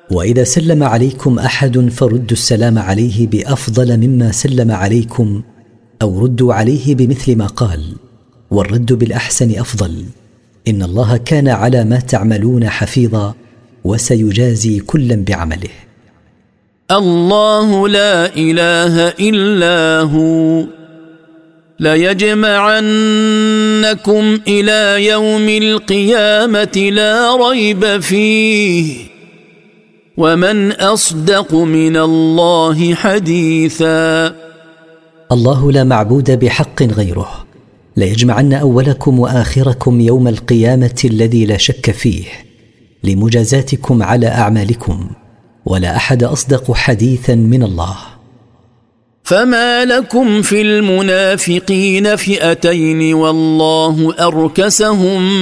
وإذا سلم عليكم أحد فردوا السلام عليه بأفضل مما سلم عليكم أو ردوا عليه بمثل ما قال، والرد بالأحسن أفضل. إن الله كان على ما تعملون حفيظا، وسيجازي كلا بعمله. الله لا إله إلا هو ليجمعنكم إلى يوم القيامة لا ريب فيه ومن أصدق من الله حديثا. الله لا معبود بحق غيره، ليجمعن أولكم وآخركم يوم القيامة الذي لا شك فيه لمجازاتكم على أعمالكم، ولا أحد أصدق حديثا من الله. فما لكم في المنافقين فئتين والله أركسهم